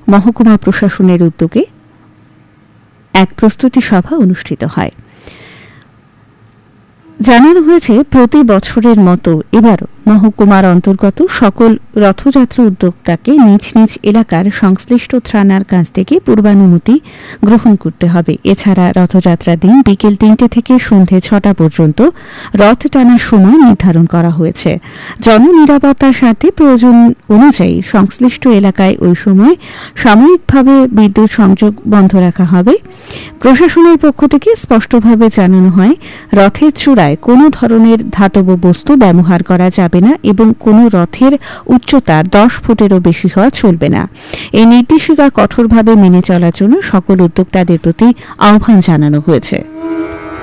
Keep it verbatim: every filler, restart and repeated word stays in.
মহকুমা প্রশাসনের উদ্যোগে এক প্রস্তুতি সভা অনুষ্ঠিত হয়। জানানো হয়েছে, প্রতি বছরের মতো এবার মহকুমার অন্তর্গত সকল রথযাত্রা উদ্যোক্তাকে নিজ নিজ এলাকার সংশ্লিষ্ট থানার কাছ থেকে পূর্বানুমতি গ্রহণ করতে হবে। এছাড়া রথযাত্রার দিন বিকেল তিনটে থেকে সন্ধে ছটা পর্যন্ত রথ টানার সময় নির্ধারণ করা হয়েছে। জননিরাপত্তার স্বার্থে প্রয়োজন অনুযায়ী সংশ্লিষ্ট এলাকায় ওই সময় সাময়িকভাবে বিদ্যুৎ সংযোগ বন্ধ রাখা হবে। প্রশাসনের পক্ষ থেকে স্পষ্টভাবে জানানো হয়, রথের চূড়ায় কোনো ধরনের ধাতব বস্তু ব্যবহার করা যাবে না এবং কোনো রথের উচ্চতা দশ ফুটেরও বেশি হওয়া চলবে না। এই নির্দেশিকা কঠোরভাবে মেনে চলার জন্য সকল উদ্যোক্তাদের প্রতি আহ্বান জানানো হয়েছে।